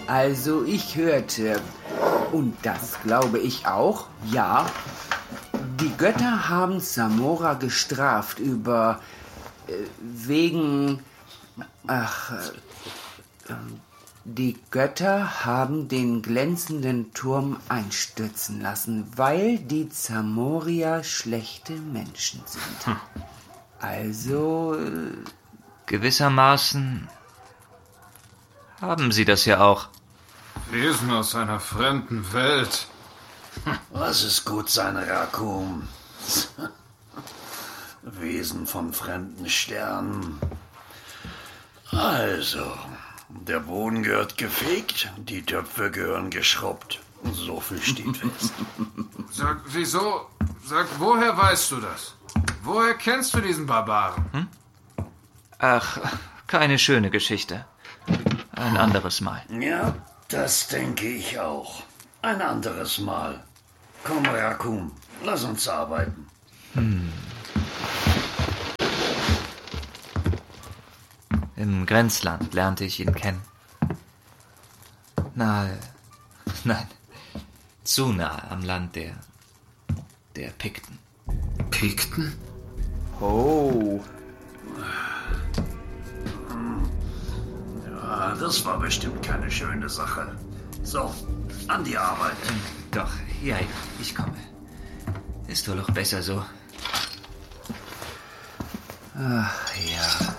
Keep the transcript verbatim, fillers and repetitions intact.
Also ich hörte, und das glaube ich auch, ja, die Götter haben Zamora gestraft über, äh, wegen, ach, äh, die Götter haben den glänzenden Turm einstürzen lassen, weil die Zamorier schlechte Menschen sind. Hm. Also... Äh, gewissermaßen haben sie das ja auch. Wesen aus einer fremden Welt. Was ist gut sein, Rakum? Wesen von fremden Sternen. Also, der Boden gehört gefegt, die Töpfe gehören geschrubbt. So viel steht fest. Sag, wieso? Sag, woher weißt du das? Woher kennst du diesen Barbaren? Hm? Ach, keine schöne Geschichte. Ein anderes Mal. Ja, das denke ich auch. Ein anderes Mal. Komm, Rakum, lass uns arbeiten. Hm. Im Grenzland lernte ich ihn kennen. Nahe, nein, zu nahe am Land der, der Pikten. Pikten? Oh. Ja, das war bestimmt keine schöne Sache. So, an die Arbeit. Doch, ja, ja, ich komme. Ist wohl auch besser so. Ach ja.